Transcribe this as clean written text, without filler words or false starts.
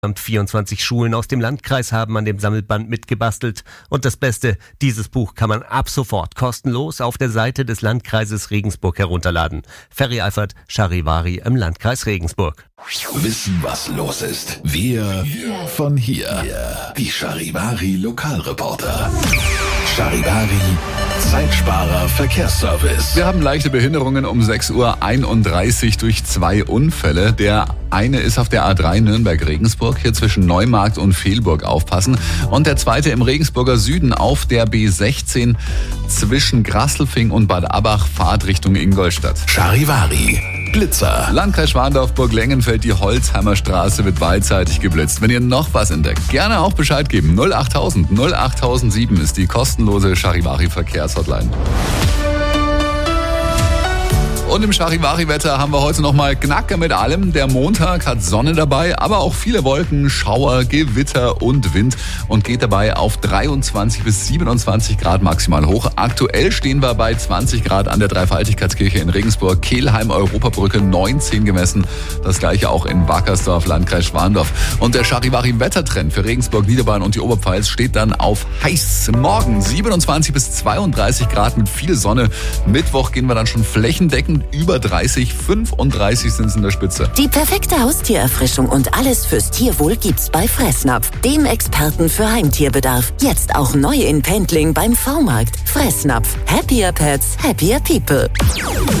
24 Schulen aus dem Landkreis haben an dem Sammelband mitgebastelt. Und das Beste, dieses Buch kann man ab sofort kostenlos auf der Seite des Landkreises Regensburg herunterladen. Ferry Eifert, Charivari im Landkreis Regensburg. Wissen, was los ist. Wir von hier. Die Charivari Lokalreporter. Charivari Zeitsparer Verkehrsservice. Wir haben leichte Behinderungen um 6:31 Uhr durch 2 Unfälle. Der eine ist auf der A3 Nürnberg-Regensburg, hier zwischen Neumarkt und Vehlburg aufpassen. Und der zweite im Regensburger Süden auf der B16 zwischen Grasselfing und Bad Abach, Fahrt Richtung Ingolstadt. Charivari Blitzer. Landkreis Schwandorf, Burg-Lengenfeld, die Holzheimer Straße wird beidseitig geblitzt. Wenn ihr noch was entdeckt, gerne auch Bescheid geben. 08000 08007 ist die kostenlose Charivari Verkehrshotline. Und im Charivari-Wetter haben wir heute nochmal Knacker mit allem. Der Montag hat Sonne dabei, aber auch viele Wolken, Schauer, Gewitter und Wind und geht dabei auf 23 bis 27 Grad maximal hoch. Aktuell stehen wir bei 20 Grad an der Dreifaltigkeitskirche in Regensburg, Kelheim, Europabrücke 19 gemessen. Das gleiche auch in Wackersdorf, Landkreis Schwandorf. Und der Charivari-Wettertrend für Regensburg, Niederbayern und die Oberpfalz steht dann auf heiß. Morgen 27 bis 32 Grad mit viel Sonne. Mittwoch gehen wir dann schon flächendeckend über 30, 35 sind es in der Spitze. Die perfekte Haustiererfrischung und alles fürs Tierwohl gibt's bei Fressnapf, dem Experten für Heimtierbedarf. Jetzt auch neu in Pendling beim V-Markt. Fressnapf. Happier Pets, happier people.